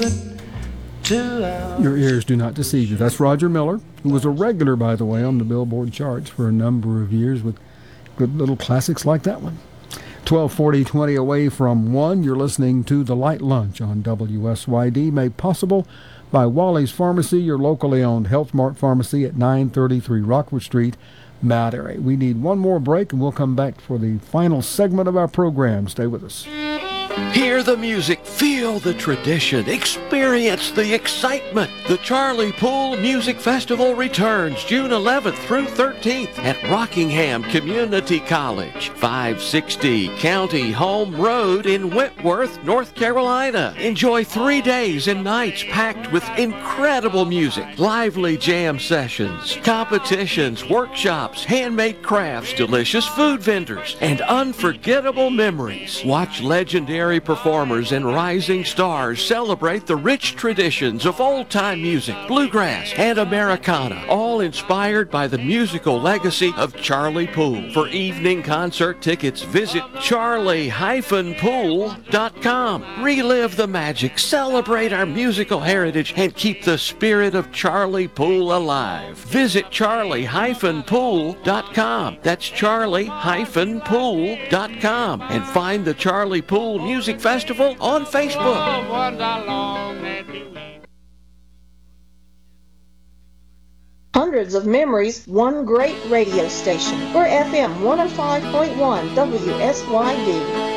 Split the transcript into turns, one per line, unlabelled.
Your ears do not deceive you. That's Roger Miller, who was a regular, by the way, on the Billboard charts for a number of years with good little classics like that one. 12:40, 20 away from 1. You're listening to The Light Lunch on WSYD, made possible by Wally's Pharmacy, your locally owned Health Mart pharmacy at 933 Rockwood Street, Mount Airy. We need one more break, and we'll come back for the final segment of our program. Stay with us.
Hear the music, feel the tradition, experience the excitement. The Charlie Poole Music Festival returns June 11th through 13th at Rockingham Community College, 560 County Home Road in Whitworth, North Carolina. Enjoy 3 days and nights packed with incredible music, lively jam sessions, competitions, workshops, handmade crafts, delicious food vendors, and unforgettable memories. Watch legendary performers and rising stars celebrate the rich traditions of old-time music, bluegrass, and Americana, all inspired by the musical legacy of Charlie Poole. For evening concert tickets, visit charlie-poole.com. Relive the magic, celebrate our musical heritage, and keep the spirit of Charlie Poole alive. Visit charlie-poole.com. That's charlie-poole.com. And find the Charlie Poole Music Festival on Facebook.
Hundreds of memories, one great radio station. We're FM 105.1 WSYD.